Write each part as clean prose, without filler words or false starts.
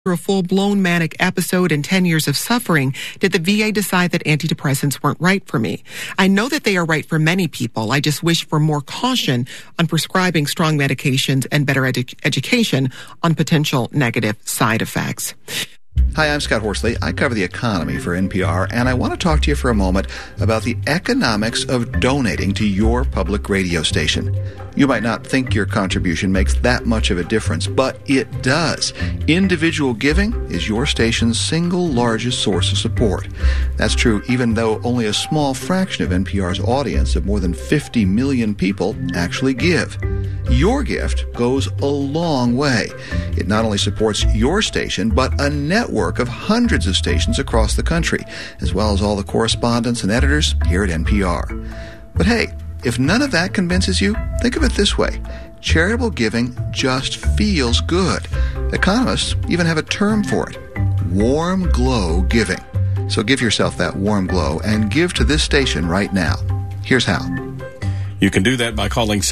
a full-blown manic episode and 10 years of suffering, did the VA decide that antidepressants weren't right for me? I know that they are right for many people. I just wish for more caution on prescribing strong medications and better education on potential negative side effects. Hi, I'm Scott Horsley. I cover the economy for NPR, and I want to talk to you for a moment about the economics of donating to your public radio station. You might not think your contribution makes that much of a difference, but it does. Individual giving is your station's single largest source of support. That's true even though only a small fraction of NPR's audience of more than 50 million people actually give. Your gift goes a long way. It not only supports your station, but a network of hundreds of stations across the country, as well as all the correspondents and editors here at NPR. But hey, if none of that convinces you, think of it this way. Charitable giving just feels good. Economists even have a term for it: warm glow giving. So give yourself that warm glow and give to this station right now. Here's how. You can do that by calling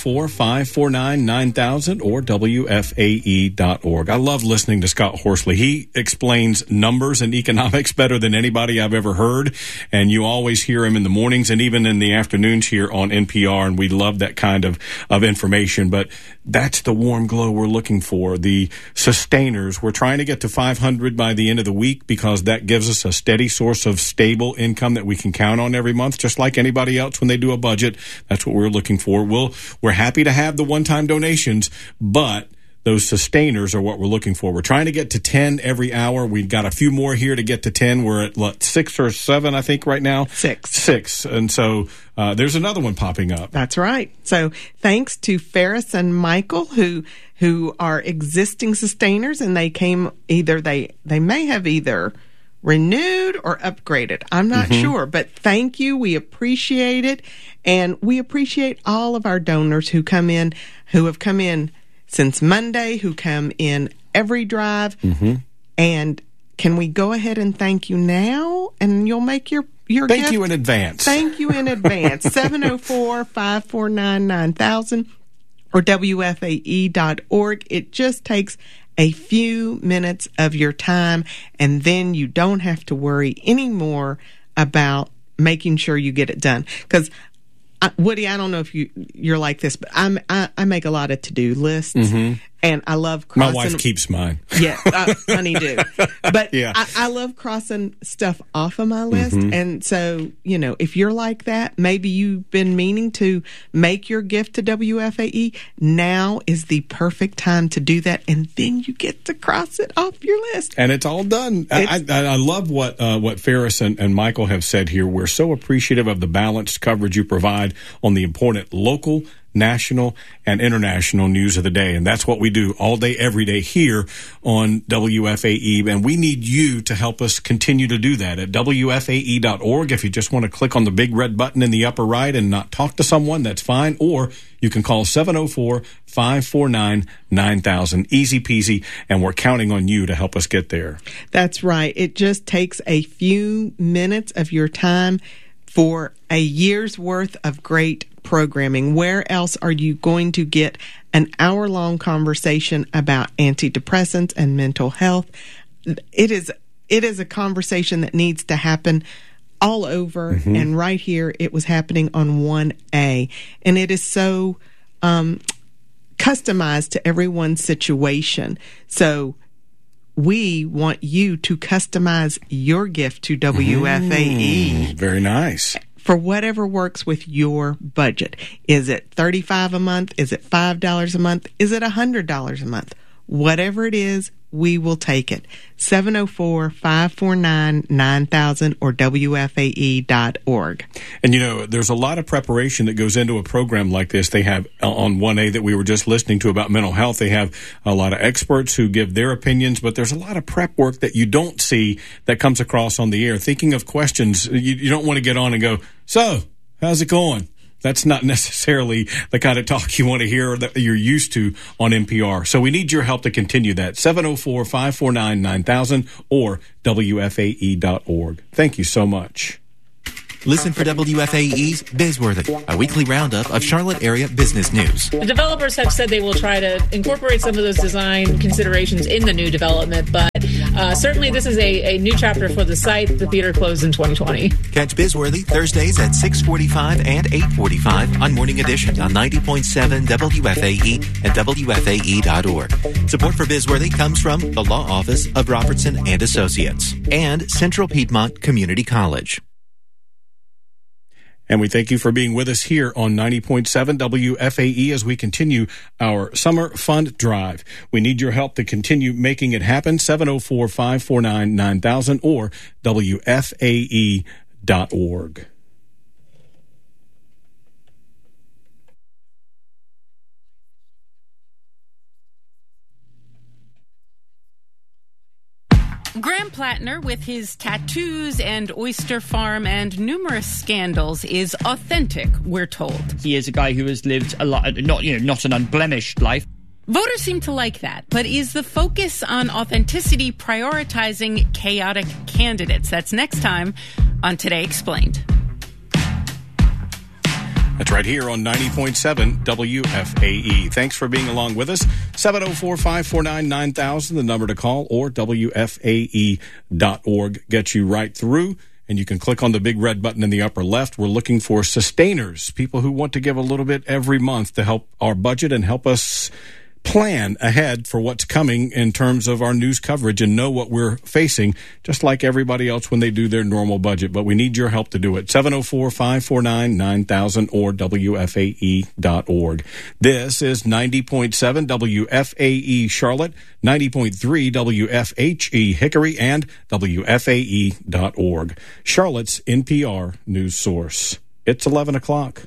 704-549-9000 or WFAE.org. I love listening to Scott Horsley. He explains numbers and economics better than anybody I've ever heard, and you always hear him in the mornings and even in the afternoons here on NPR, and we love that kind of information. But that's the warm glow we're looking for, the sustainers. We're trying to get to 500 by the end of the week because that gives us a steady source of stable income that we can count on every month, just like anybody else when they do a budget. That's what we're looking for. We're happy to have the one-time donations, but those sustainers are what we're looking for. We're trying to get to 10 every hour. We've got a few more here to get to 10. We're at 6 or 7, I think, right now. 6. And so there's another one popping up. That's right. So thanks to Ferris and Michael, who are existing sustainers, and they came they may have either renewed or upgraded. I'm not sure, but thank you. We appreciate it. And we appreciate all of our donors who have come in since Monday, who come in every drive. And can we go ahead and thank you now? And you'll make your gift. Thank you in advance. Thank you in advance. 704-549-9000 or WFAE.org. It just takes a few minutes of your time, and then you don't have to worry anymore about making sure you get it done. Because Woody, I don't know if you're like this, but I make a lot of to-do lists, and I love crossing. My wife keeps mine. Yeah, honey do. But yeah. I love crossing stuff off of my list, and so, if you're like that, maybe you've been meaning to make your gift to WFAE. Now is the perfect time to do that, and then you get to cross it off your list. And it's all done. I love what Ferris and Michael have said here. We're so appreciative of the balanced coverage you provide on the important local, national, and international news of the day. And that's what we do all day, every day here on WFAE. And we need you to help us continue to do that at WFAE.org. If you just want to click on the big red button in the upper right and not talk to someone, that's fine. Or you can call 704-549-9000. Easy peasy. And we're counting on you to help us get there. That's right. It just takes a few minutes of your time for a year's worth of great programming. Where else are you going to get an hour-long conversation about antidepressants and mental health? It is a conversation that needs to happen all over, and right here it was happening on 1A. And it is so customized to everyone's situation. So we want you to customize your gift to WFAE. Very nice. For whatever works with your budget. Is it $35 a month? Is it $5 a month? Is it $100 a month? Whatever it is, we will take it. 704-549-9000 or WFAE.org. And, there's a lot of preparation that goes into a program like this. They have on 1A that we were just listening to about mental health. They have a lot of experts who give their opinions, but there's a lot of prep work that you don't see that comes across on the air. Thinking of questions, you don't want to get on and go, so, how's it going? That's not necessarily the kind of talk you want to hear or that you're used to on NPR. So we need your help to continue that. 704-549-9000 or WFAE.org. Thank you so much. Listen for WFAE's Bizworthy, a weekly roundup of Charlotte area business news. The developers have said they will try to incorporate some of those design considerations in the new development, but certainly this is a new chapter for the site. The theater closed in 2020. Catch Bizworthy Thursdays at 6:45 and 8:45 on Morning Edition on 90.7 WFAE and WFAE.org. Support for Bizworthy comes from the Law Office of Robertson and Associates and Central Piedmont Community College. And we thank you for being with us here on 90.7 WFAE as we continue our Summer Fund Drive. We need your help to continue making it happen. 704-549-9000 or WFAE.org. Graham Plattner, with his tattoos and oyster farm and numerous scandals, is authentic, we're told. He is a guy who has lived a lot, not an unblemished life. Voters seem to like that, but is the focus on authenticity prioritizing chaotic candidates? That's next time on Today Explained. That's right here on 90.7 WFAE. Thanks for being along with us. 704-549-9000, the number to call, or WFAE.org gets you right through. And you can click on the big red button in the upper left. We're looking for sustainers, people who want to give a little bit every month to help our budget and help us plan ahead for what's coming in terms of our news coverage and know what we're facing, just like everybody else when they do their normal budget. But we need your help to do it. 704-549-9000 or WFAE.org. This is 90.7 WFAE Charlotte, 90.3 WFHE Hickory, and WFAE.org. Charlotte's NPR news source. It's 11 o'clock.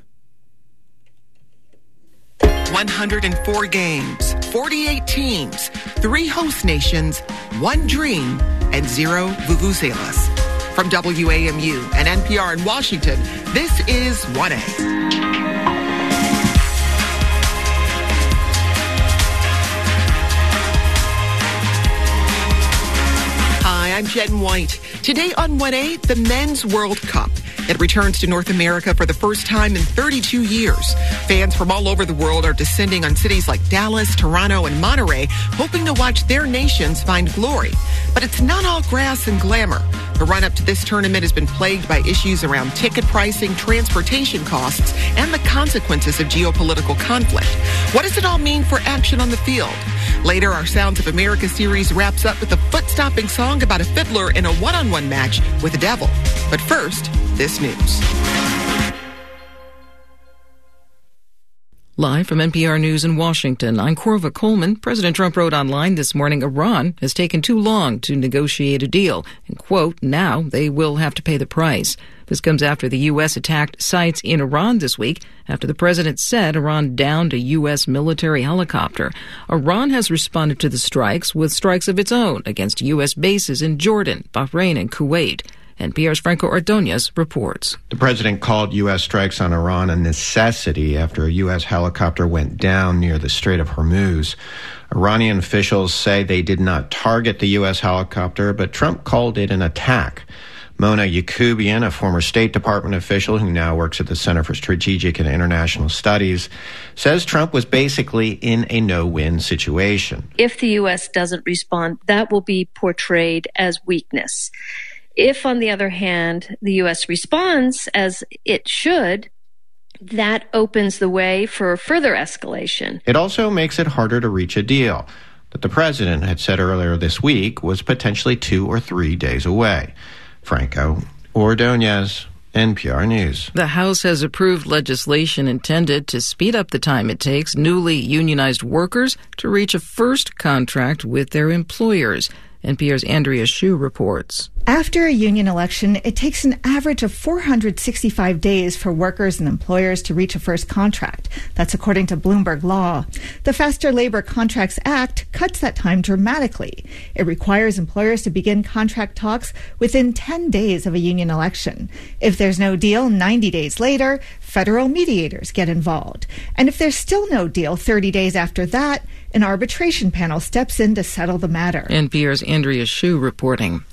104 games, 48 teams, 3 host nations, 1 dream, and 0 vuvuzelas. From WAMU and NPR in Washington, this is 1A. Hi, I'm Jen White. Today on 1A, the Men's World Cup. It returns to North America for the first time in 32 years. Fans from all over the world are descending on cities like Dallas, Toronto, and Monterey, hoping to watch their nations find glory. But it's not all grass and glamour. The run-up to this tournament has been plagued by issues around ticket pricing, transportation costs, and the consequences of geopolitical conflict. What does it all mean for action on the field? Later, our Sounds of America series wraps up with a foot-stomping song about a fiddler in a one-on-one match with the devil. But first, this news. Live from NPR News in Washington, I'm Corva Coleman. President Trump wrote online this morning Iran has taken too long to negotiate a deal. And, quote, now they will have to pay the price. This comes after the U.S. attacked sites in Iran this week after the president said Iran downed a U.S. military helicopter. Iran has responded to the strikes with strikes of its own against U.S. bases in Jordan, Bahrain, and Kuwait. NPR's Franco Ordonez reports. The president called U.S. strikes on Iran a necessity after a U.S. helicopter went down near the Strait of Hormuz. Iranian officials say they did not target the U.S. helicopter, but Trump called it an attack. Mona Yacoubian, a former State Department official who now works at the Center for Strategic and International Studies, says Trump was basically in a no-win situation. If the U.S. doesn't respond, that will be portrayed as weakness. If, on the other hand, the U.S. responds as it should, that opens the way for further escalation. It also makes it harder to reach a deal that the president had said earlier this week was potentially 2 or 3 days away. Franco Ordonez, NPR News. The House has approved legislation intended to speed up the time it takes newly unionized workers to reach a first contract with their employers. NPR's Andrea Hsu reports. After a union election, it takes an average of 465 days for workers and employers to reach a first contract. That's according to Bloomberg Law. The Faster Labor Contracts Act cuts that time dramatically. It requires employers to begin contract talks within 10 days of a union election. If there's no deal 90 days later, federal mediators get involved. And if there's still no deal 30 days after that, an arbitration panel steps in to settle the matter. NPR's Andrea Hsu reporting.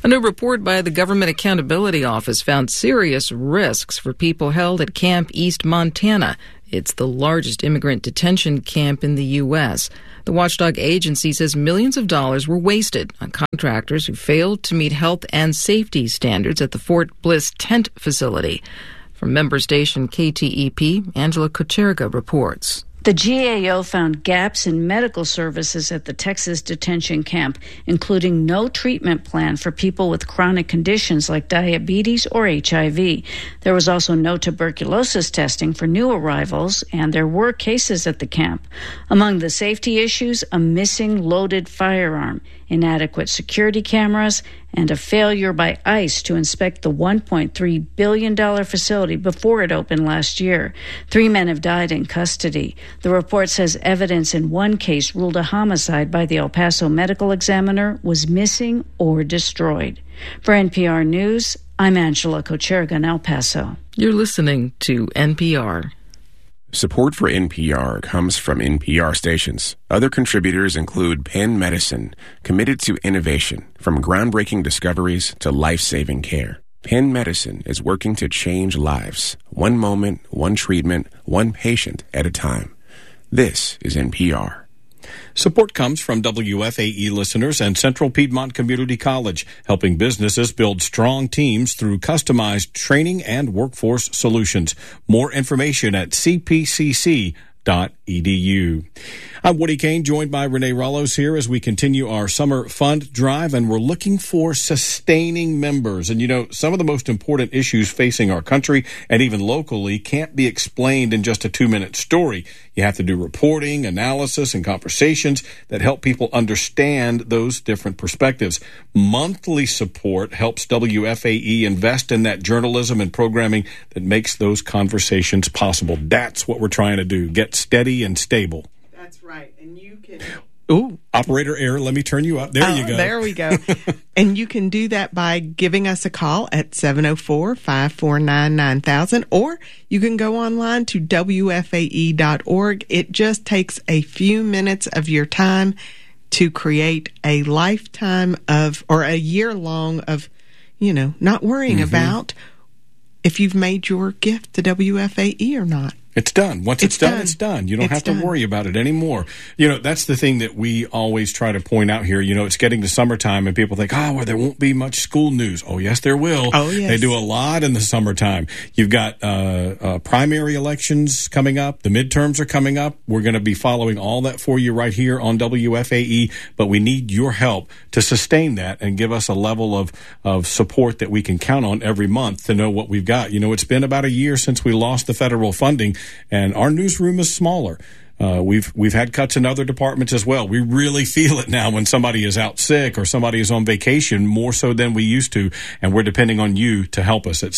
A new report by the Government Accountability Office found serious risks for people held at Camp East Montana. It's the largest immigrant detention camp in the U.S. The watchdog agency says millions of dollars were wasted on contractors who failed to meet health and safety standards at the Fort Bliss tent facility. From member station KTEP, Angela Kocherga reports. The GAO found gaps in medical services at the Texas detention camp, including no treatment plan for people with chronic conditions like diabetes or HIV. There was also no tuberculosis testing for new arrivals, and there were cases at the camp. Among the safety issues, a missing loaded firearm, inadequate security cameras, and a failure by ICE to inspect the $1.3 billion facility before it opened last year. 3 men have died in custody. The report says evidence in one case ruled a homicide by the El Paso medical examiner was missing or destroyed. For NPR News, I'm Angela Kocherga in El Paso. You're listening to NPR. Support for NPR comes from NPR stations. Other contributors include Penn Medicine, committed to innovation, from groundbreaking discoveries to life-saving care. Penn Medicine is working to change lives, one moment, one treatment, one patient at a time. This is NPR. Support comes from WFAE listeners and Central Piedmont Community College, helping businesses build strong teams through customized training and workforce solutions. More information at cpcc.edu. I'm Woody Kane, joined by Renee Rallos here as we continue our summer fund drive, and we're looking for sustaining members. And, you know, some of the most important issues facing our country and even locally can't be explained in just a 2-minute story. You have to do reporting, analysis, and conversations that help people understand those different perspectives. Monthly support helps WFAE invest in that journalism and programming that makes those conversations possible. That's what we're trying to do, get steady and stable. That's right. And you can... Ooh, operator error. Let me turn you up. There you go. There we go. And you can do that by giving us a call at 704-549-9000, or you can go online to WFAE.org. It just takes a few minutes of your time to create a lifetime of, or a year long of, you know, not worrying about if you've made your gift to WFAE or not. It's done. Once it's done, it's done. You don't have to worry about it anymore. You know, that's the thing that we always try to point out here. You know, it's getting to summertime and people think, oh, well, there won't be much school news. Oh, yes, there will. Oh, yes. They do a lot in the summertime. You've got primary elections coming up. The midterms are coming up. We're going to be following all that for you right here on WFAE, but we need your help to sustain that and give us a level of support that we can count on every month to know what we've got. You know, it's been about a year since we lost the federal funding, and our newsroom is smaller. We've had cuts in other departments as well. We really feel it now when somebody is out sick or somebody is on vacation, more so than we used to, and we're depending on you to help us at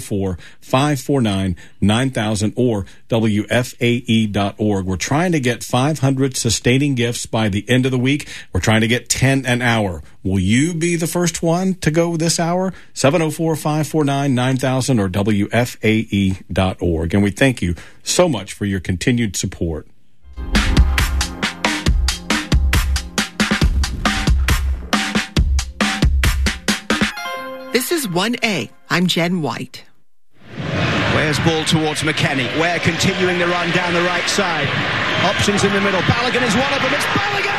704-549-9000 or WFAE.org. We're trying to get 500 sustaining gifts by the end of the week. We're trying to get 10 an hour. Will you be the first one to go this hour? 704-549-9000 or WFAE.org. And we thank you so much for your continued support. This is 1A. I'm Jen White. Ware's ball towards McKennie. Ware continuing the run down the right side. Options in the middle. Balogun is one of them. It's Balogun!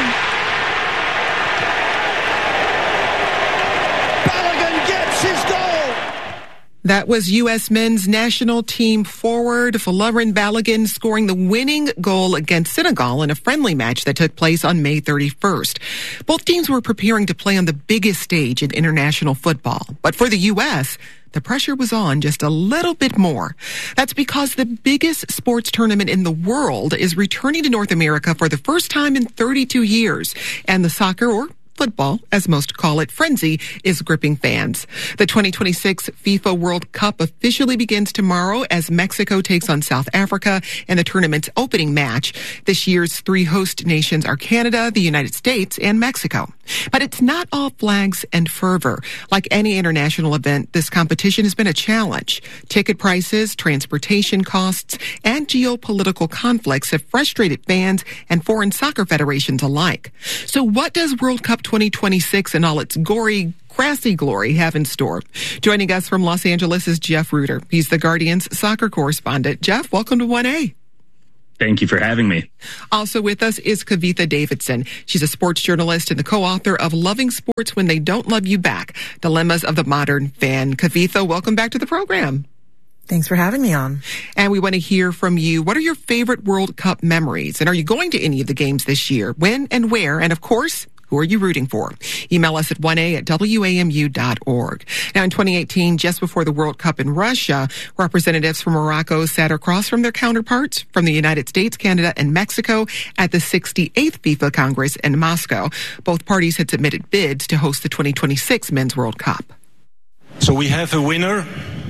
Balogun gets his goal! That was U.S. men's national team forward Folarin Balogun scoring the winning goal against Senegal in a friendly match that took place on May 31st. Both teams were preparing to play on the biggest stage in international football. But for the U.S., the pressure was on just a little bit more. That's because the biggest sports tournament in the world is returning to North America for the first time in 32 years. And the soccer, or football, as most call it, frenzy is gripping fans. The 2026 FIFA World Cup officially begins tomorrow as Mexico takes on South Africa in the tournament's opening match. This year's 3 host nations are Canada, the United States, and Mexico. But it's not all flags and fervor. Like any international event, this competition has been a challenge. Ticket prices, transportation costs, and geopolitical conflicts have frustrated fans and foreign soccer federations alike. So what does World Cup 2026 and all its gory, grassy glory have in store. Joining us from Los Angeles is Jeff Rueter. He's the Guardian's soccer correspondent. Jeff, welcome to 1A. Thank you for having me. Also with us is Kavitha Davidson. She's a sports journalist and the co-author of Loving Sports When They Don't Love You Back, Dilemmas of the Modern Fan. Kavitha, welcome back to the program. Thanks for having me on. And we want to hear from you. What are your favorite World Cup memories? And are you going to any of the games this year? When and where? And of course, who are you rooting for? Email us at 1a@wamu.org. Now, in 2018, just before the World Cup in Russia, representatives from Morocco sat across from their counterparts from the United States, Canada, and Mexico at the 68th FIFA Congress in Moscow. Both parties had submitted bids to host the 2026 Men's World Cup. So we have a winner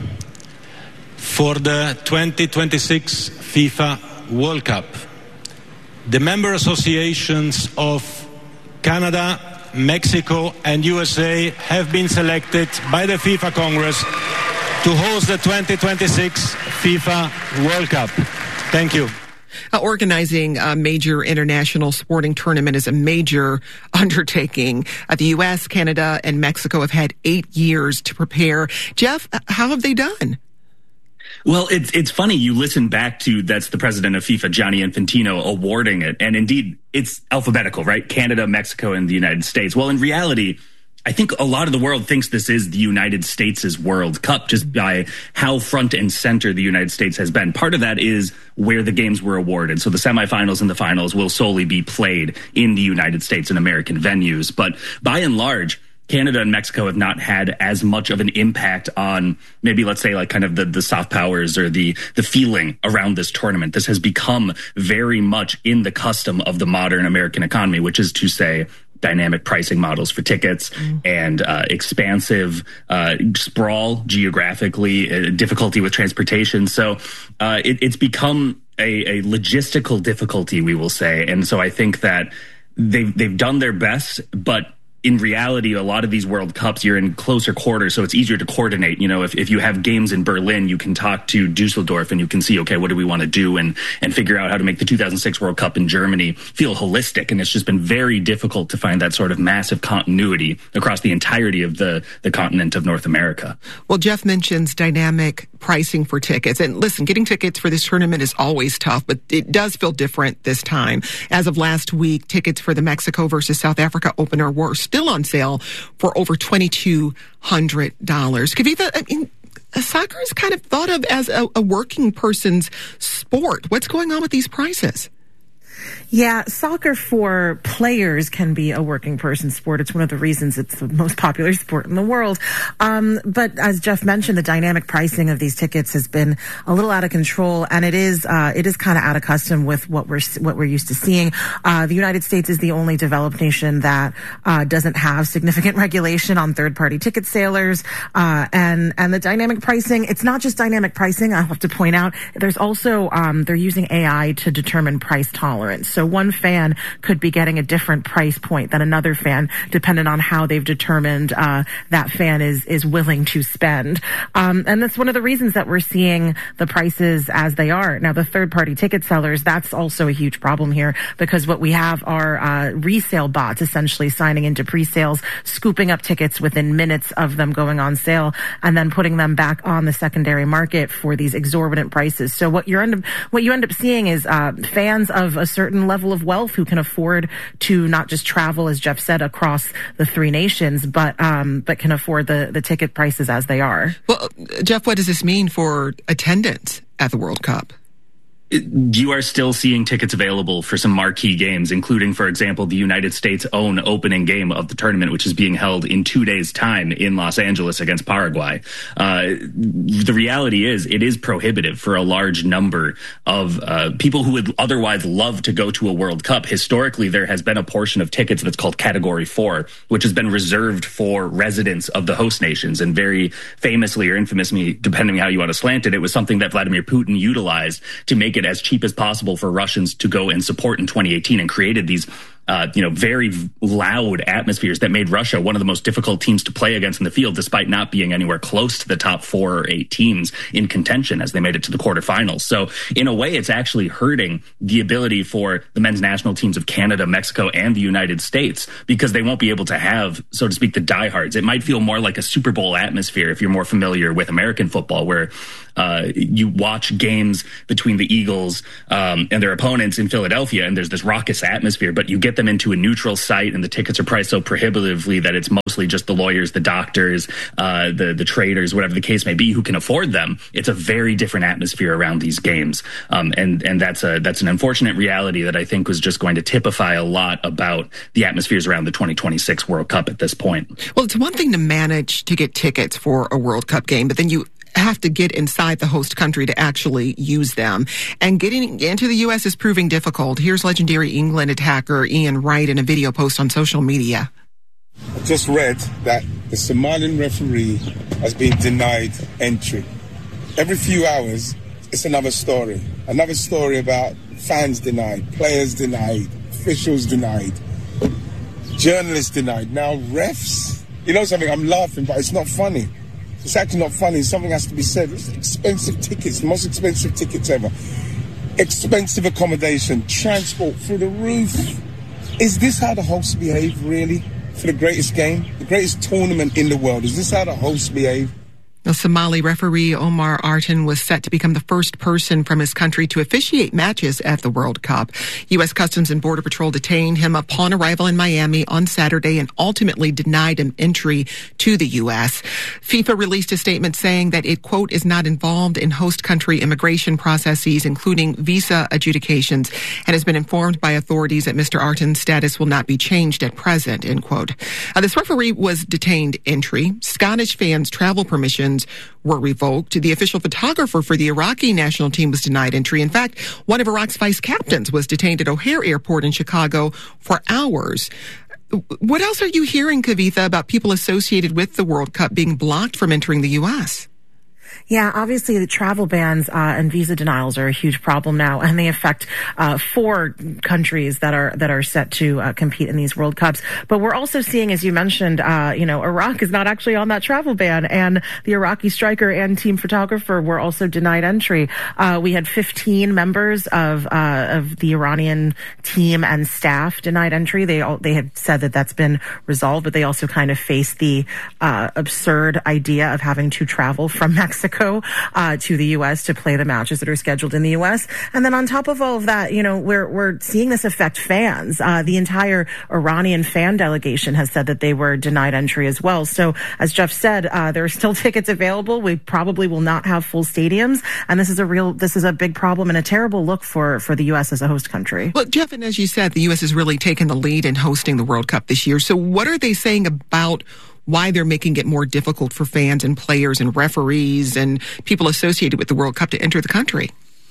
for the 2026 FIFA World Cup. The member associations of Canada, Mexico, and USA have been selected by the FIFA Congress to host the 2026 FIFA World Cup. Thank you. Organizing a major international sporting tournament is a major undertaking. The U.S., Canada, and Mexico have had 8 years to prepare. Jeff, how have they done? Well, it's funny. You listen back to that's the president of FIFA, Gianni Infantino, awarding it. And indeed, it's alphabetical, right? Canada, Mexico, and the United States. Well, in reality, I think a lot of the world thinks this is the United States' World Cup just by how front and center the United States has been. Part of that is where the games were awarded. So the semifinals and the finals will solely be played in the United States and American venues. But by and large, Canada and Mexico have not had as much of an impact on maybe, let's say, like kind of the soft powers or the feeling around this tournament. This has become very much in the custom of the modern American economy, which is to say dynamic pricing models for tickets and expansive sprawl geographically, difficulty with transportation. So it's become a logistical difficulty, we will say. And so I think that they've done their best, but in reality, a lot of these World Cups, you're in closer quarters, so it's easier to coordinate. You know, if you have games in Berlin, you can talk to Dusseldorf and you can see, okay, what do we want to do and figure out how to make the 2006 World Cup in Germany feel holistic. And it's just been very difficult to find that sort of massive continuity across the entirety of the continent of North America. Well, Jeff mentions dynamic pricing for tickets. And listen, getting tickets for this tournament is always tough, but it does feel different this time. As of last week, tickets for the Mexico versus South Africa opener were still on sale for over $2,200. Kavitha, I mean, soccer is kind of thought of as a working person's sport. What's going on with these prices? Yeah, soccer for players can be a working person sport. It's one of the reasons it's the most popular sport in the world. But as Jeff mentioned, the dynamic pricing of these tickets has been a little out of control, and it is kind of out of custom with what we're used to seeing. The United States is the only developed nation that doesn't have significant regulation on third-party ticket sellers, and the dynamic pricing. It's not just dynamic pricing. I have to point out there's also they're using AI to determine price tolerance. So one fan could be getting a different price point than another fan, depending on how they've determined that fan is willing to spend. And that's one of the reasons that we're seeing the prices as they are. Now, the third-party ticket sellers, that's also a huge problem here, because what we have are resale bots essentially signing into pre-sales, scooping up tickets within minutes of them going on sale, and then putting them back on the secondary market for these exorbitant prices. So what you end up seeing is fans of a certain level of wealth who can afford to not just travel, as Jeff said, across the three nations, but can afford the ticket prices as they are. Well, Jeff, what does this mean for attendance at the World Cup? You are still seeing tickets available for some marquee games, including, for example, the United States' own opening game of the tournament, which is being held in 2 days' time in Los Angeles against Paraguay. The reality is it is prohibitive for a large number of people who would otherwise love to go to a World Cup. Historically, there has been a portion of tickets that's called Category 4, which has been reserved for residents of the host nations. And very famously or infamously, depending on how you want to slant it, it was something that Vladimir Putin utilized to make it as cheap as possible for Russians to go and support in 2018, and created these very loud atmospheres that made Russia one of the most difficult teams to play against in the field, despite not being anywhere close to the top 4 or 8 teams in contention as they made it to the quarterfinals. So in a way, it's actually hurting the ability for the men's national teams of Canada, Mexico, and the United States, because they won't be able to have, so to speak, the diehards. It might feel more like a Super Bowl atmosphere if you're more familiar with American football, where you watch games between the Eagles and their opponents in Philadelphia, and there's this raucous atmosphere, but you get them into a neutral site and the tickets are priced so prohibitively that it's mostly just the lawyers, the doctors, the traders, whatever the case may be, who can afford them. It's a very different atmosphere around these games. And that's an unfortunate reality that I think was just going to typify a lot about the atmospheres around the 2026 World Cup at this point. Well, it's one thing to manage to get tickets for a World Cup game, but then you have to get inside the host country to actually use them. And getting into the U.S. is proving difficult. Here's legendary England attacker Ian Wright in a video post on social media. I just read that the Somalian referee has been denied entry. Every few hours, it's another story. Another story about fans denied, players denied, officials denied, journalists denied. Now refs, you know something, I'm laughing, but it's not funny. It's actually not funny. Something has to be said. It's expensive tickets, the most expensive tickets ever. Expensive accommodation, transport through the roof. Is this how the hosts behave, really, for the greatest game, the greatest tournament in the world? Is this how the hosts behave? The Somali referee Omar Artan was set to become the first person from his country to officiate matches at the World Cup. U.S. Customs and Border Patrol detained him upon arrival in Miami on Saturday and ultimately denied him entry to the U.S. FIFA released a statement saying that it, quote, is not involved in host country immigration processes, including visa adjudications, and has been informed by authorities that Mr. Artan's status will not be changed at present, end quote. This referee was detained entry. Scottish fans' travel permissions were revoked. The official photographer for the Iraqi national team was denied entry. In fact, one of Iraq's vice captains was detained at O'Hare Airport in Chicago for hours. What else are you hearing, Kavitha, about people associated with the World Cup being blocked from entering the U.S.? Yeah, obviously the travel bans and visa denials are a huge problem now, and they affect 4 countries that are set to compete in these World Cups. But we're also seeing, as you mentioned, Iraq is not actually on that travel ban, and the Iraqi striker and team photographer were also denied entry. We had 15 members of the Iranian team and staff denied entry. They had said that that's been resolved, but they also kind of face the absurd idea of having to travel from Mexico to the U.S. to play the matches that are scheduled in the U.S. And then on top of all of that, we're seeing this affect fans. The entire Iranian fan delegation has said that they were denied entry as well. So as Jeff said, there are still tickets available. We probably will not have full stadiums. And this is a big problem and a terrible look for the U.S. as a host country. Well, Jeff, and as you said, the U.S. has really taken the lead in hosting the World Cup this year. So what are they saying about why they're making it more difficult for fans and players and referees and people associated with the World Cup to enter the country?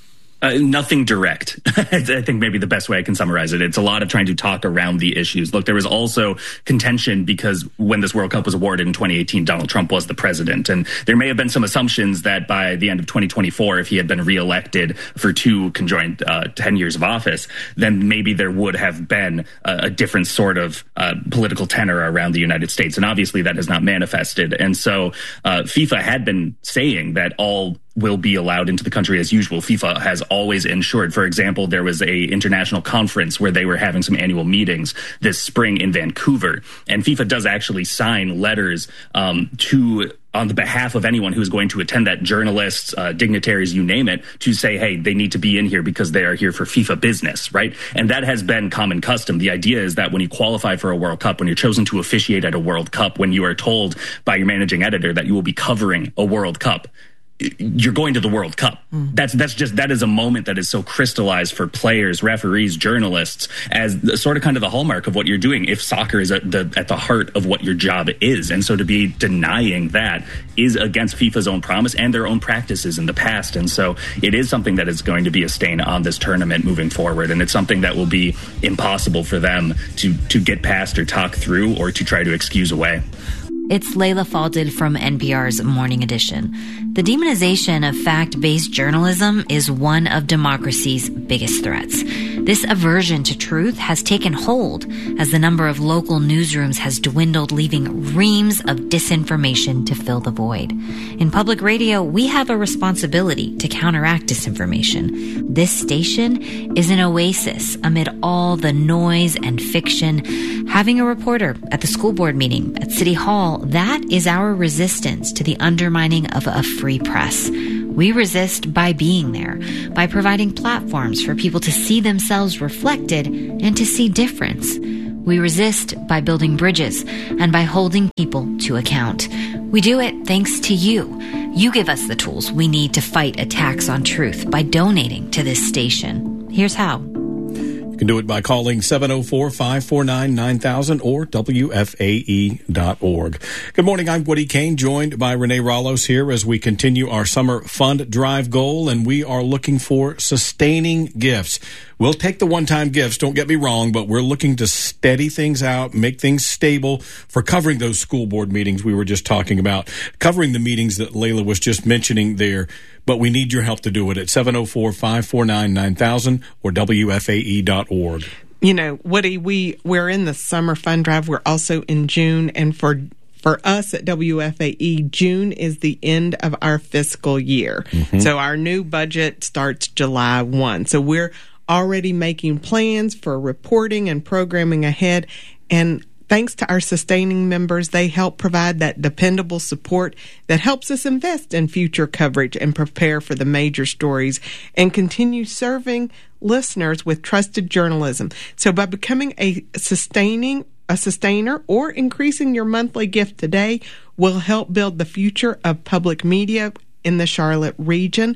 Nothing direct. I think maybe the best way I can summarize it. It's a lot of trying to talk around the issues. Look, there was also contention because when this World Cup was awarded in 2018, Donald Trump was the president. And there may have been some assumptions that by the end of 2024, if he had been reelected for 2 conjoined 10 years of office, then maybe there would have been a different sort of political tenor around the United States. And obviously that has not manifested. And so FIFA had been saying that all will be allowed into the country as usual. FIFA has always ensured. For example, there was a international conference where they were having some annual meetings this spring in Vancouver, and FIFA does actually sign letters on the behalf of anyone who's going to attend that, journalists, dignitaries, you name it, to say, hey, they need to be in here because they are here for FIFA business, right? And that has been common custom. The idea is that when you qualify for a World Cup, when you're chosen to officiate at a World Cup, when you are told by your managing editor that you will be covering a World Cup, you're going to the World Cup. That is a moment that is so crystallized for players, referees, journalists as sort of kind of the hallmark of what you're doing if soccer is at the heart of what your job is. And so to be denying that is against FIFA's own promise and their own practices in the past. And so it is something that is going to be a stain on this tournament moving forward. And it's something that will be impossible for them to get past or talk through or to try to excuse away. It's Layla Falded from NPR's Morning Edition. The demonization of fact-based journalism is one of democracy's biggest threats. This aversion to truth has taken hold as the number of local newsrooms has dwindled, leaving reams of disinformation to fill the void. In public radio, we have a responsibility to counteract disinformation. This station is an oasis amid all the noise and fiction. Having a reporter at the school board meeting at City Hall, that is our resistance to the undermining of a free press. We resist by being there, by providing platforms for people to see themselves reflected and to see difference. We resist by building bridges and by holding people to account. We do it thanks to you. You give us the tools we need to fight attacks on truth by donating to this station. Here's how. You can do it by calling 704-549-9000 or WFAE.org. Good morning. I'm Woody Kane, joined by Renee Rallos here as we continue our summer fund drive goal, and we are looking for sustaining gifts. We'll take the one-time gifts, don't get me wrong, but we're looking to steady things out, make things stable for covering those school board meetings we were just talking about, covering the meetings that Layla was just mentioning there. But we need your help to do it at 704-549-9000 or WFAE.org. You know, Woody, we're in the summer fund drive. We're also in June, and for us at WFAE, June is the end of our fiscal year. Mm-hmm. So our new budget starts July 1. So we're already making plans for reporting and programming ahead. And thanks to our sustaining members, they help provide that dependable support that helps us invest in future coverage and prepare for the major stories and continue serving listeners with trusted journalism. So by becoming a sustainer or increasing your monthly gift today will help build the future of public media in the Charlotte region.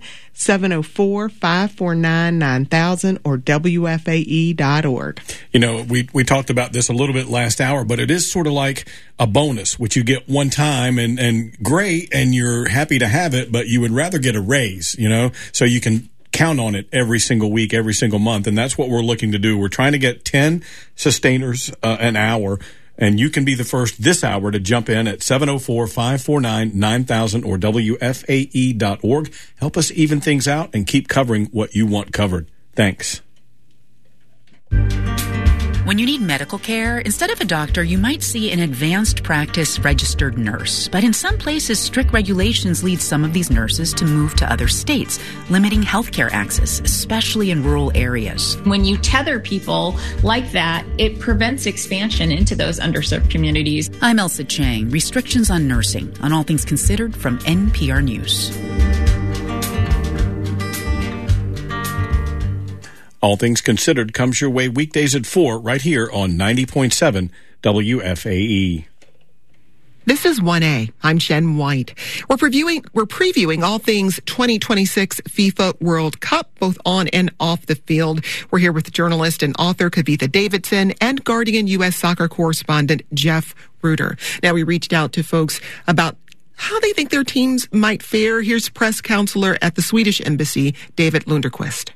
704-549-9000 or WFAE.org. You know, we talked about this a little bit last hour, but it is sort of like a bonus, which you get one time and great, and you're happy to have it, but you would rather get a raise, you know, so you can count on it every single week, every single month. And that's what we're looking to do. We're trying to get 10 sustainers an hour. And you can be the first this hour to jump in at 704-549-9000 or WFAE.org. Help us even things out and keep covering what you want covered. Thanks. When you need medical care, instead of a doctor, you might see an advanced practice registered nurse. But in some places, strict regulations lead some of these nurses to move to other states, limiting healthcare access, especially in rural areas. When you tether people like that, it prevents expansion into those underserved communities. I'm Elsa Chang. Restrictions on nursing, on All Things Considered from NPR News. All Things Considered comes your way weekdays at 4 right here on 90.7 WFAE. This is 1A. I'm Jen White. We're previewing all things 2026 FIFA World Cup, both on and off the field. We're here with journalist and author Kavitha Davidson and Guardian U.S. soccer correspondent Jeff Ruder. Now, we reached out to folks about how they think their teams might fare. Here's press counselor at the Swedish Embassy, David Lunderquist.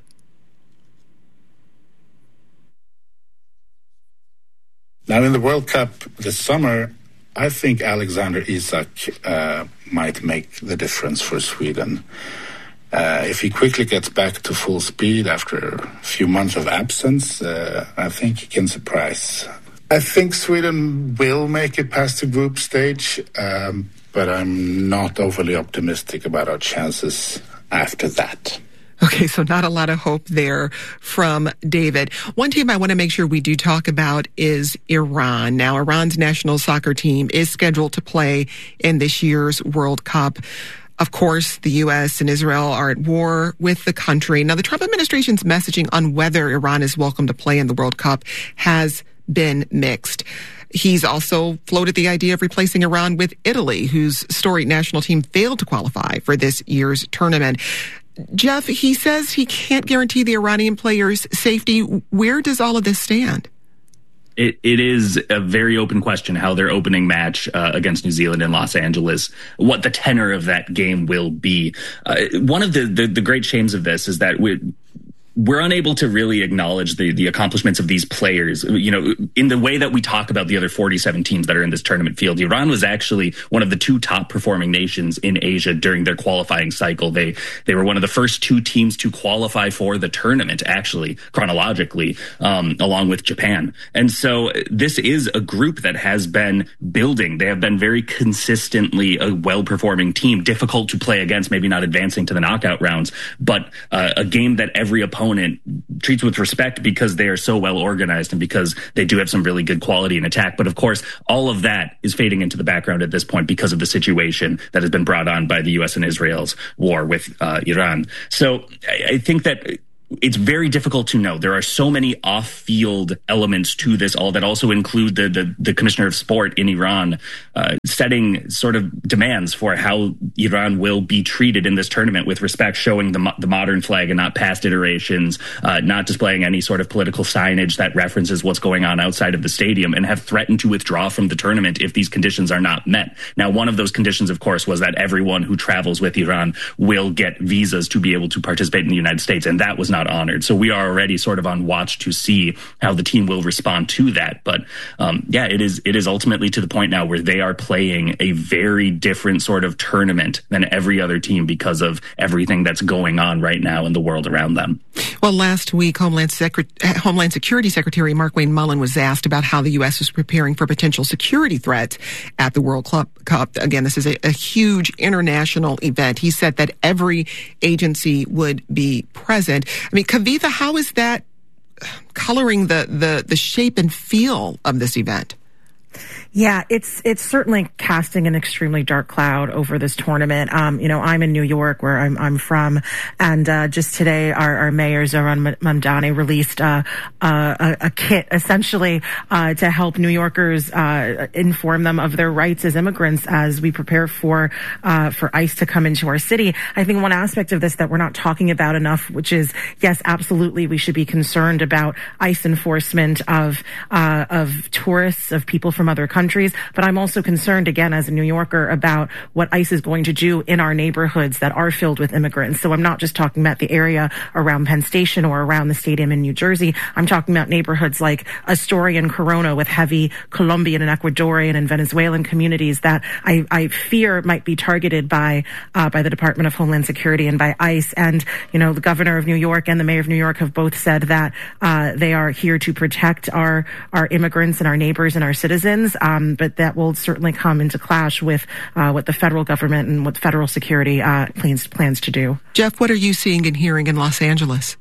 Now, in the World Cup this summer, I think Alexander Isak might make the difference for Sweden. If he quickly gets back to full speed after a few months of absence, I think he can surprise. I think Sweden will make it past the group stage, but I'm not overly optimistic about our chances after that. Okay, so not a lot of hope there from David. One team I want to make sure we do talk about is Iran. Now, Iran's national soccer team is scheduled to play in this year's World Cup. Of course, the U.S. and Israel are at war with the country. Now, the Trump administration's messaging on whether Iran is welcome to play in the World Cup has been mixed. He's also floated the idea of replacing Iran with Italy, whose storied national team failed to qualify for this year's tournament. Jeff, he says he can't guarantee the Iranian players' safety. Where does all of this stand? It is a very open question how their opening match against New Zealand in Los Angeles, what the tenor of that game will be. One of the great shames of this is that we're unable to really acknowledge the accomplishments of these players, in the way that we talk about the other 47 teams that are in this tournament field. Iran was actually one of the 2 top performing nations in Asia during their qualifying cycle. They were one of the first 2 teams to qualify for the tournament, actually, chronologically, along with Japan. And so this is a group that has been building. They have been very consistently a well-performing team, difficult to play against, maybe not advancing to the knockout rounds, but a game that every opponent treats with respect because they are so well organized and because they do have some really good quality in attack. But of course, all of that is fading into the background at this point because of the situation that has been brought on by the U.S. and Israel's war with Iran. So I think that it's very difficult to know. There are so many off-field elements to this all that also include the commissioner of sport in Iran setting sort of demands for how Iran will be treated in this tournament with respect, showing the modern flag and not past iterations, not displaying any sort of political signage that references what's going on outside of the stadium, and have threatened to withdraw from the tournament if these conditions are not met. Now, one of those conditions, of course, was that everyone who travels with Iran will get visas to be able to participate in the United States, and that was not honored. So we are already sort of on watch to see how the team will respond to that. But it is ultimately to the point now where they are playing a very different sort of tournament than every other team because of everything that's going on right now in the world around them. Well, last week, Homeland Security Secretary Markwayne Mullin was asked about how the U.S. was preparing for potential security threats at the World Cup. Again, this is a huge international event. He said that every agency would be present. I mean, Kavitha, how is that coloring the shape and feel of this event? Yeah, it's certainly casting an extremely dark cloud over this tournament. I'm in New York, where I'm from, and just today our mayor Zohran Mamdani released a kit essentially to help New Yorkers inform them of their rights as immigrants as we prepare for ICE to come into our city. I think one aspect of this that we're not talking about enough, which is, yes, absolutely, we should be concerned about ICE enforcement of tourists, of people from other countries, but I'm also concerned, again, as a New Yorker, about what ICE is going to do in our neighborhoods that are filled with immigrants. So I'm not just talking about the area around Penn Station or around the stadium in New Jersey. I'm talking about neighborhoods like Astoria and Corona with heavy Colombian and Ecuadorian and Venezuelan communities that I fear might be targeted by the Department of Homeland Security and by ICE. And, the governor of New York and the mayor of New York have both said that they are here to protect our immigrants and our neighbors and our citizens. But that will certainly come into clash with what the federal government and what federal security plans to do. Jeff, what are you seeing and hearing in Los Angeles?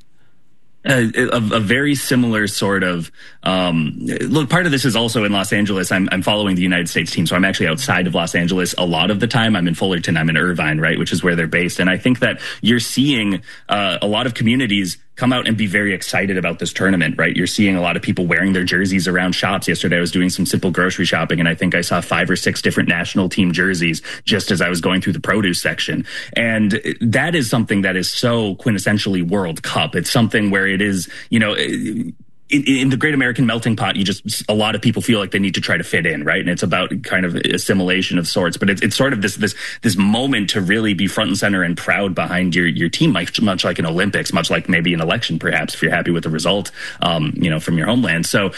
A very similar sort of look. Part of this is also in Los Angeles. I'm following the United States team, so I'm actually outside of Los Angeles a lot of the time. I'm in Fullerton, I'm in Irvine, right, which is where they're based. And I think that you're seeing a lot of communities come out and be very excited about this tournament, right? You're seeing a lot of people wearing their jerseys around shops. Yesterday, I was doing some simple grocery shopping, and I think I saw 5 or 6 different national team jerseys just as I was going through the produce section. And that is something that is so quintessentially World Cup. It's something where it is, in the great American melting pot, a lot of people feel like they need to try to fit in, right? And it's about kind of assimilation of sorts, but it's sort of this moment to really be front and center and proud behind your team, much like an Olympics, much like maybe an election, perhaps, if you're happy with the result, from your homeland. So,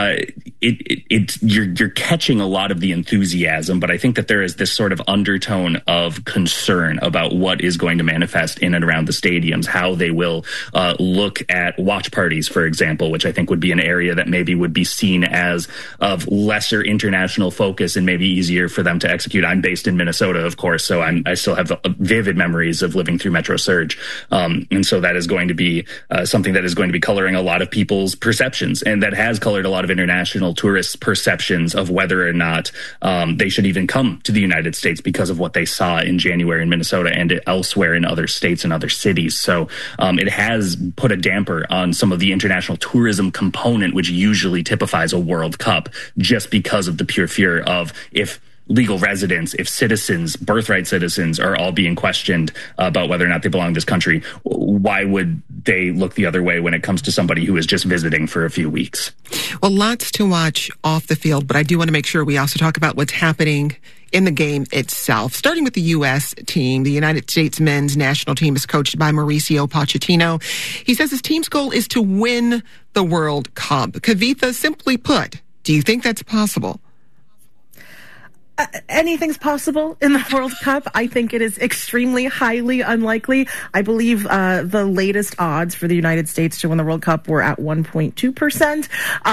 you're catching a lot of the enthusiasm, but I think that there is this sort of undertone of concern about what is going to manifest in and around the stadiums, how they will look at watch parties, for example, which I think would be an area that maybe would be seen as of lesser international focus and maybe easier for them to execute. I'm based in Minnesota, of course, so I still have vivid memories of living through Metro Surge. And so that is going to be something that is going to be coloring a lot of people's perceptions, and that has colored a lot of international tourists' perceptions of whether or not they should even come to the United States because of what they saw in January in Minnesota and elsewhere in other states and other cities. So it has put a damper on some of the international tourism component, which usually typifies a World Cup, just because of the pure fear of if legal residents, if citizens, birthright citizens are all being questioned about whether or not they belong to this country, why would they look the other way when it comes to somebody who is just visiting for a few weeks? Well, lots to watch off the field, but I do want to make sure we also talk about what's happening in the game itself. Starting with the U.S. team, the United States men's national team is coached by Mauricio Pochettino. He says his team's goal is to win the World Cup. Kavitha, simply put, do you think that's possible? Anything's possible in the World Cup. I think it is extremely highly unlikely. I believe the latest odds for the United States to win the World Cup were at 1.2%.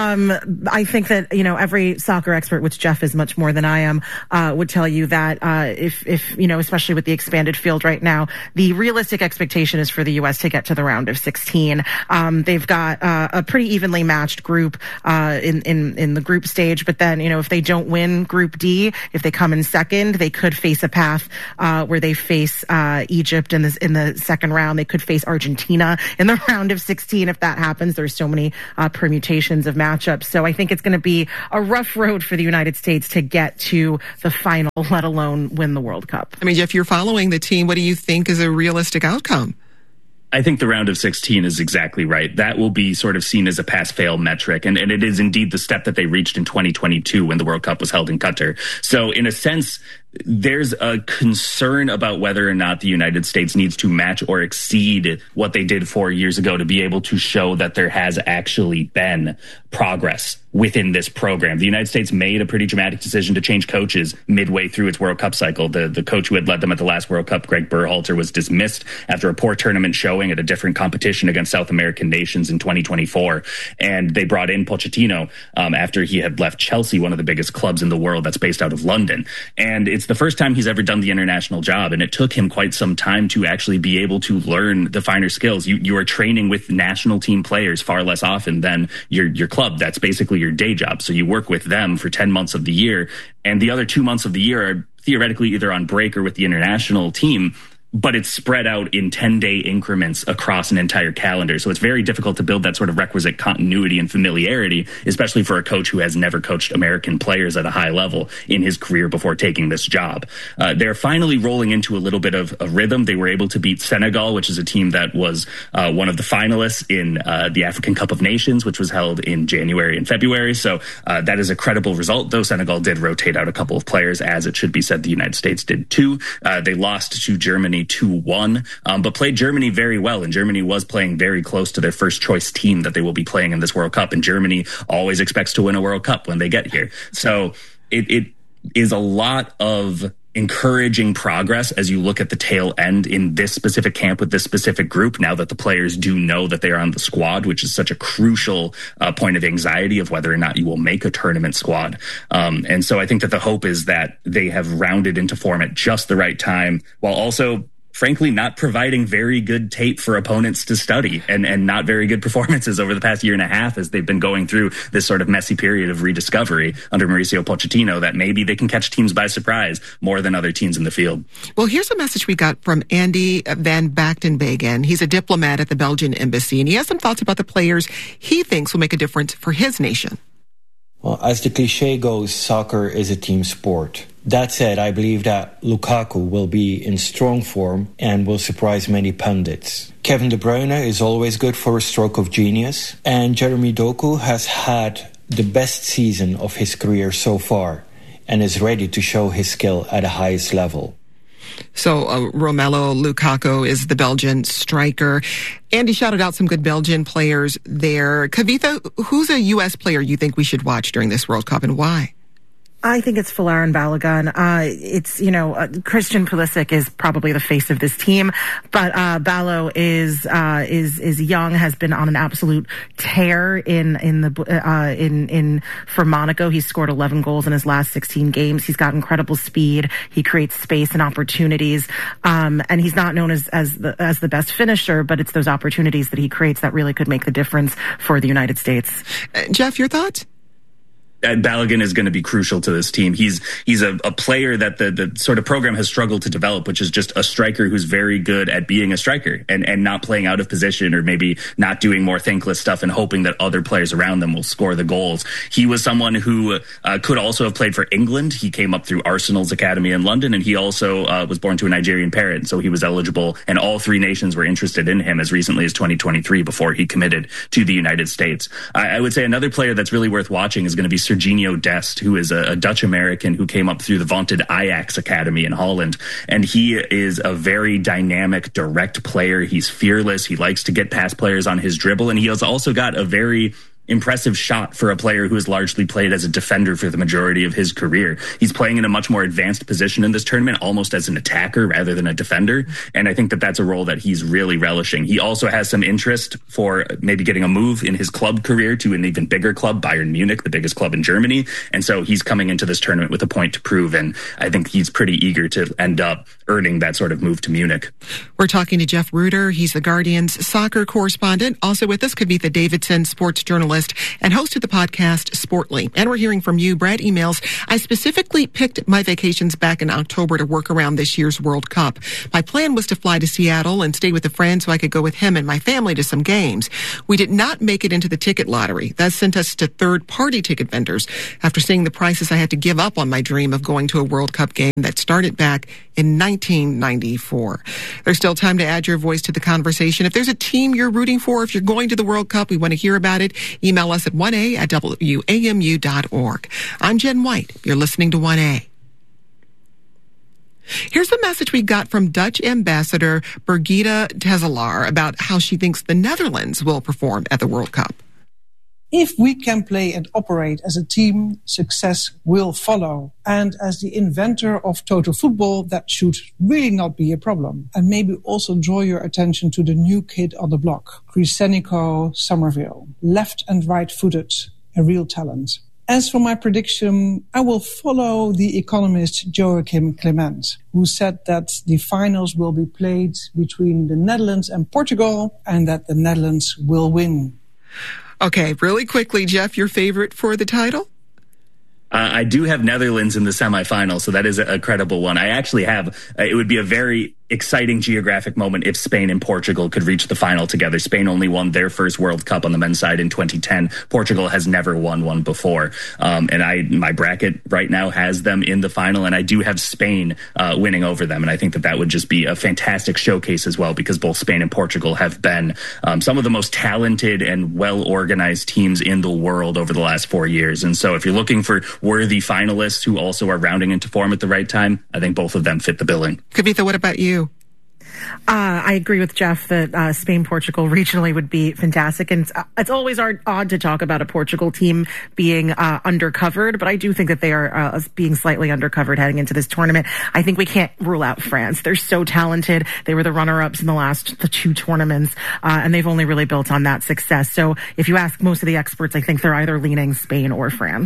I think that, every soccer expert, which Jeff is much more than I am, would tell you that if especially with the expanded field right now, the realistic expectation is for the U.S. to get to the round of 16. They've got a pretty evenly matched group in the group stage, but then, if they don't win Group D, if they come in second, they could face a path where they face Egypt in the second round. They could face Argentina in the round of 16 if that happens. There's so many permutations of matchups. So I think it's going to be a rough road for the United States to get to the final, let alone win the World Cup. I mean, Jeff, you're following the team. What do you think is a realistic outcome? I think the round of 16 is exactly right. That will be sort of seen as a pass-fail metric, and it is indeed the step that they reached in 2022 when the World Cup was held in Qatar. So in a sense, there's a concern about whether or not the United States needs to match or exceed what they did 4 years ago to be able to show that there has actually been progress within this program. The United States made a pretty dramatic decision to change coaches midway through its World Cup cycle. The coach who had led them at the last World Cup, Greg Berhalter, was dismissed after a poor tournament showing at a different competition against South American nations in 2024. And they brought in Pochettino after he had left Chelsea, one of the biggest clubs in the world that's based out of London. And it's the first time he's ever done the international job, and it took him quite some time to actually be able to learn the finer skills. You are training with national team players far less often than your club. That's basically your day job. So you work with them for 10 months of the year, and the other 2 months of the year are theoretically either on break or with the international team. But it's spread out in 10-day increments across an entire calendar. So it's very difficult to build that sort of requisite continuity and familiarity, especially for a coach who has never coached American players at a high level in his career before taking this job. They're finally rolling into a little bit of a rhythm. They were able to beat Senegal, which is a team that was one of the finalists in the African Cup of Nations, which was held in January and February. So that is a credible result, though Senegal did rotate out a couple of players, as it should be said the United States did too. They lost to Germany 2-1, but played Germany very well. And Germany was playing very close to their first choice team that they will be playing in this World Cup. And Germany always expects to win a World Cup when they get here. So it is a lot of encouraging progress as you look at the tail end in this specific camp with this specific group, now that the players do know that they are on the squad, which is such a crucial point of anxiety of whether or not you will make a tournament squad. And so I think that the hope is that they have rounded into form at just the right time, while also frankly not providing very good tape for opponents to study, and not very good performances over the past year and a half as they've been going through this sort of messy period of rediscovery under Mauricio Pochettino, that maybe they can catch teams by surprise more than other teams in the field. Well, here's a message we got from Andy van Bachtenbegen. He's a diplomat at the Belgian embassy, and he has some thoughts about the players he thinks will make a difference for his nation. Well, as the cliche goes, soccer is a team sport. That said, I believe that Lukaku will be in strong form and will surprise many pundits. Kevin De Bruyne is always good for a stroke of genius, and Jeremy Doku has had the best season of his career so far and is ready to show his skill at the highest level. So Romelu Lukaku is the Belgian striker. Andy shouted out some good Belgian players there. Kavitha, who's a U.S. player you think we should watch during this World Cup, and why? I think it's Folarin Balogun. Christian Pulisic is probably the face of this team, but Balo is young, has been on an absolute tear for Monaco. He's scored 11 goals in his last 16 games. He's got incredible speed. He creates space and opportunities, and he's not known as the best finisher, but it's those opportunities that he creates that really could make the difference for the United States. Jeff, your thoughts? Balogun is going to be crucial to this team. He's a player that the sort of program has struggled to develop, which is just a striker who's very good at being a striker and not playing out of position, or maybe not doing more thankless stuff and hoping that other players around them will score the goals. He was someone who could also have played for England. He came up through Arsenal's academy in London, and he also was born to a Nigerian parent, so he was eligible, and all three nations were interested in him as recently as 2023 before he committed to the United States. I would say another player that's really worth watching is going to be Serginho Dest, who is a Dutch American who came up through the vaunted Ajax Academy in Holland. And he is a very dynamic, direct player. He's fearless. He likes to get past players on his dribble. And he has also got a very impressive shot for a player who has largely played as a defender for the majority of his career. He's playing in a much more advanced position in this tournament, almost as an attacker rather than a defender. And I think that that's a role that he's really relishing. He also has some interest for maybe getting a move in his club career to an even bigger club, Bayern Munich, the biggest club in Germany. And so he's coming into this tournament with a point to prove. And I think he's pretty eager to end up earning that sort of move to Munich. We're talking to Jeff Ruder. He's the Guardian's soccer correspondent. Also with us, Kavitha Davidson, sports journalist and host of the podcast Sportly. And we're hearing from you. Brad emails, I specifically picked my vacations back in October to work around this year's World Cup. My plan was to fly to Seattle and stay with a friend so I could go with him and my family to some games. We did not make it into the ticket lottery. That sent us to third-party ticket vendors. After seeing the prices, I had to give up on my dream of going to a World Cup game that started back in 1994. There's still time to add your voice to the conversation. If there's a team you're rooting for, if you're going to the World Cup, we want to hear about it. Email us at 1a@wamu.org. I'm Jen White. You're listening to 1A. Here's the message we got from Dutch Ambassador Birgitta Tezelaar about how she thinks the Netherlands will perform at the World Cup. If we can play and operate as a team, success will follow. And as the inventor of total football, that should really not be a problem. And maybe also draw your attention to the new kid on the block, Crisenico Somerville. Left and right-footed, a real talent. As for my prediction, I will follow the economist Joachim Clement, who said that the finals will be played between the Netherlands and Portugal and that the Netherlands will win. Okay, really quickly, Jeff, your favorite for the title? I do have Netherlands in the semifinal, so that is a credible one. I actually have, it would be a very exciting geographic moment if Spain and Portugal could reach the final together. Spain only won their first World Cup on the men's side in 2010. Portugal has never won one before. And my bracket right now has them in the final, and I do have Spain winning over them. And I think that would just be a fantastic showcase as well, because both Spain and Portugal have been some of the most talented and well-organized teams in the world over the last 4 years. And so if you're looking for worthy finalists who also are rounding into form at the right time, I think both of them fit the billing. Kavitha, what about you? I agree with Jeff that Spain-Portugal regionally would be fantastic. And it's always odd to talk about a Portugal team being undercovered, but I do think that they are being slightly undercovered heading into this tournament. I think we can't rule out France. They're so talented. They were the runner-ups in the two tournaments, and they've only really built on that success. So if you ask most of the experts, I think they're either leaning Spain or France.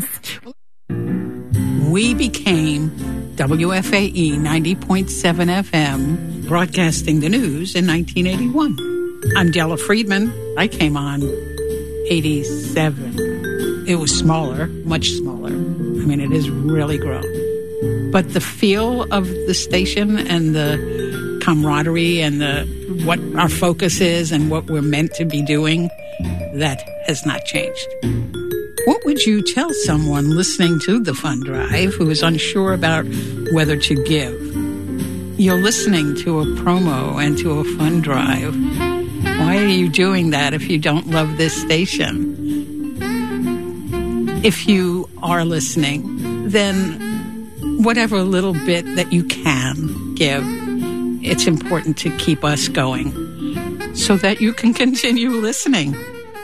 We became WFAE 90.7 FM, broadcasting the news in 1981. I'm Della Friedman. I came on 87. It was smaller, much smaller. I mean, it has really grown. But the feel of the station and the camaraderie and what our focus is and what we're meant to be doing, that has not changed. What would you tell someone listening to the Fund Drive who is unsure about whether to give? You're listening to a promo and to a Fund Drive. Why are you doing that if you don't love this station? If you are listening, then whatever little bit that you can give, it's important to keep us going so that you can continue listening.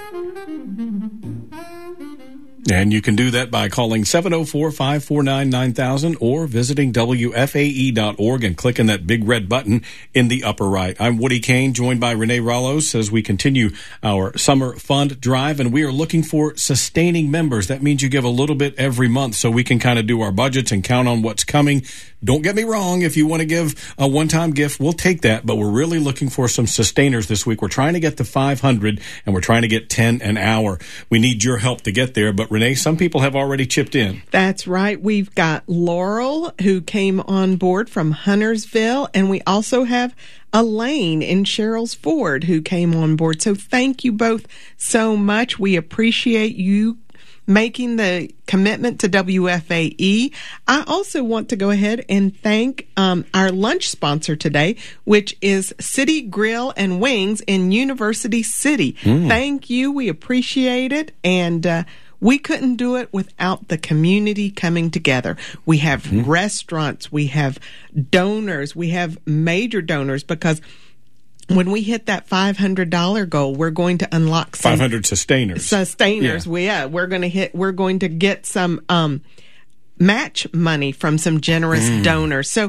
And you can do that by calling 704-549-9000 or visiting WFAE.org and clicking that big red button in the upper right. I'm Woody Kane, joined by Renee Rallos as we continue our summer fund drive, and we are looking for sustaining members. That means you give a little bit every month so we can kind of do our budgets and count on what's coming. Don't get me wrong. If you want to give a one-time gift, we'll take that, but we're really looking for some sustainers this week. We're trying to get to 500, and we're trying to get 10 an hour. We need your help to get there, but Renee, some people have already chipped in. That's right. We've got Laurel, who came on board from Huntersville, and we also have Elaine in Sherrills Ford, who came on board. So thank you both so much. We appreciate you making the commitment to WFAE. I also want to go ahead and thank our lunch sponsor today, which is City Grill and Wings in University City. Thank you. We appreciate it. And We couldn't do it without the community coming together. We have restaurants, we have donors, we have major donors, because when we hit that $500 goal, we're going to unlock some 500 sustainers. Yeah. We're going to get some match money from some generous donors. So,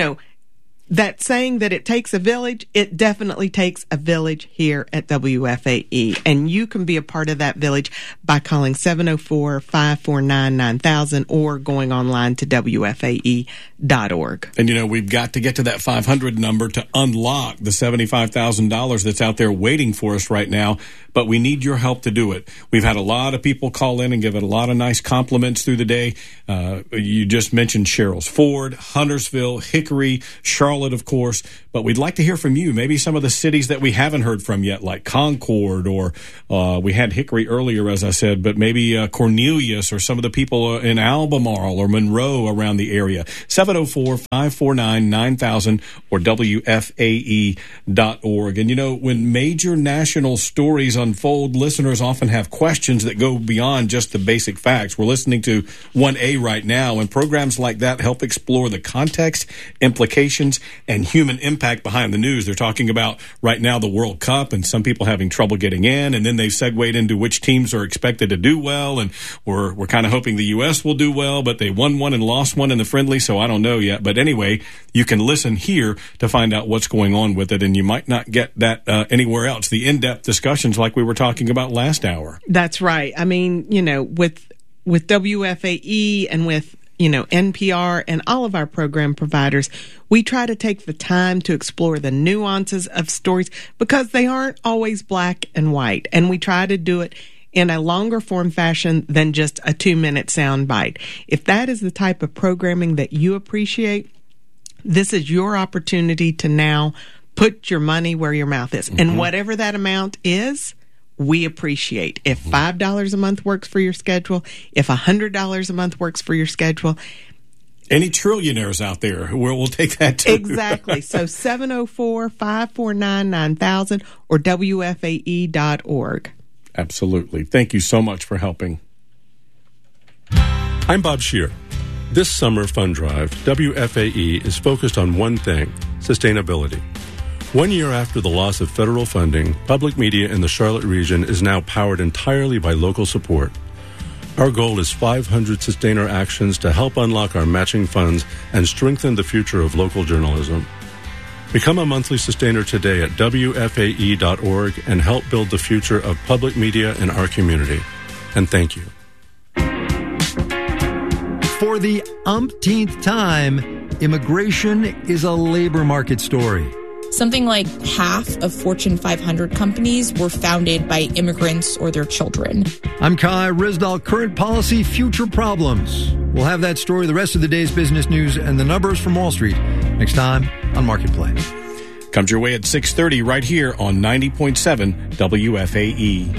that saying that it takes a village, it definitely takes a village here at WFAE. And you can be a part of that village by calling 704-549-9000 or going online to WFAE.org. And, we've got to get to that 500 number to unlock the $75,000 that's out there waiting for us right now. But we need your help to do it. We've had a lot of people call in and give it a lot of nice compliments through the day. You just mentioned Cheryl's Ford, Huntersville, Hickory, Charlotte, of course. But we'd like to hear from you. Maybe some of the cities that we haven't heard from yet, like Concord, or we had Hickory earlier, as I said, but maybe Cornelius, or some of the people in Albemarle or Monroe around the area. 704-549-9000 or WFAE.org. And, when major national stories unfold, listeners often have questions that go beyond just the basic facts. We're listening to 1A right now, and programs like that help explore the context, implications, and human impact behind the news. They're talking about right now the World Cup and some people having trouble getting in, and then they've segued into which teams are expected to do well, and we're kind of hoping the U.S. will do well, but they won one and lost one in the friendly, so I don't know yet. But anyway, you can listen here to find out what's going on with it, and you might not get that anywhere else. The in-depth discussions like we were talking about last hour. That's right. I mean, with WFAE and with NPR and all of our program providers, we try to take the time to explore the nuances of stories because they aren't always black and white. And we try to do it in a longer form fashion than just a 2-minute sound bite. If that is the type of programming that you appreciate, this is your opportunity to now put your money where your mouth is. And whatever that amount is, we appreciate. If $5 a month works for your schedule, if $100 a month works for your schedule. Any trillionaires out there, we'll take that too. Exactly. So 704-549-9000 or WFAE.org. Absolutely. Thank you so much for helping. I'm Bob Scheer. This summer fund drive, WFAE is focused on one thing: sustainability. 1 year after the loss of federal funding, public media in the Charlotte region is now powered entirely by local support. Our goal is 500 sustainer actions to help unlock our matching funds and strengthen the future of local journalism. Become a monthly sustainer today at WFAE.org and help build the future of public media in our community. And thank you. For the umpteenth time, immigration is a labor market story. Something like half of Fortune 500 companies were founded by immigrants or their children. I'm Kai Risdal, Current Policy, Future Problems. We'll have that story, the rest of the day's business news, and the numbers from Wall Street next time on Marketplace. Comes your way at 6:30 right here on 90.7 WFAE.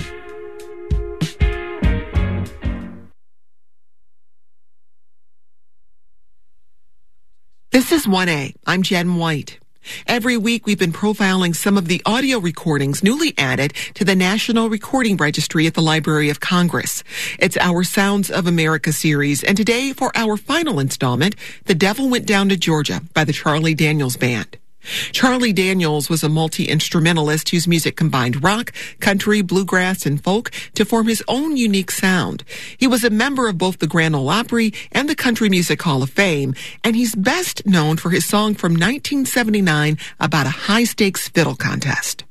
This is 1A. I'm Jen White. Every week, we've been profiling some of the audio recordings newly added to the National Recording Registry at the Library of Congress. It's our Sounds of America series, and today, for our final installment, The Devil Went Down to Georgia by the Charlie Daniels Band. Charlie Daniels was a multi-instrumentalist whose music combined rock, country, bluegrass, and folk to form his own unique sound. He was a member of both the Grand Ole Opry and the Country Music Hall of Fame, and he's best known for his song from 1979 about a high-stakes fiddle contest.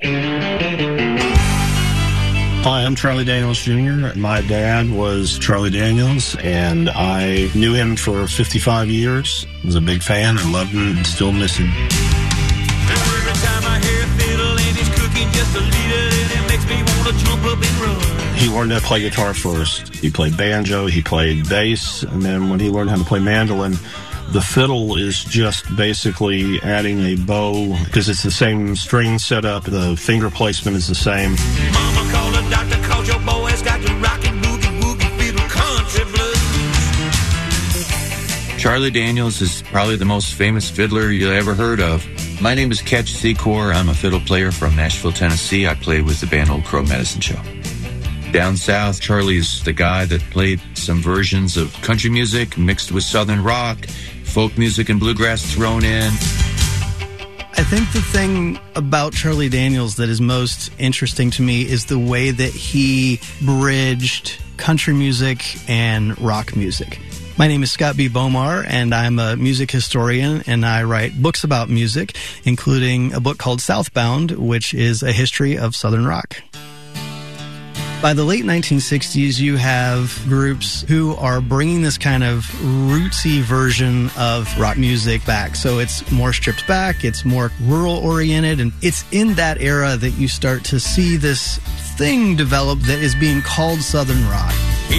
Hi, I'm Charlie Daniels Jr. My dad was Charlie Daniels, and I knew him for 55 years. I was a big fan. I loved him and still miss him. Every time I hear a fiddle and he's cooking just a little, it makes me want to jump up and run. He learned to play guitar first. He played banjo, he played bass, and then when he learned how to play mandolin, the fiddle is just basically adding a bow because it's the same string setup. The finger placement is the same. Mama called a doctor, called your boy has got the rockin' boogie woogie fiddle country blues. Charlie Daniels is probably the most famous fiddler you ever heard of. My name is Ketch Secor. I'm a fiddle player from Nashville, Tennessee. I played with the band Old Crow Medicine Show. Down south, Charlie's the guy that played some versions of country music mixed with southern rock, folk music and bluegrass thrown in. I think the thing about Charlie Daniels that is most interesting to me is the way that he bridged country music and rock music. My name is Scott B. Bomar, and I'm a music historian, and I write books about music, including a book called Southbound, which is a history of Southern rock. By the late 1960s, you have groups who are bringing this kind of rootsy version of rock music back. So it's more stripped back, it's more rural-oriented, and it's in that era that you start to see this thing develop that is being called Southern rock.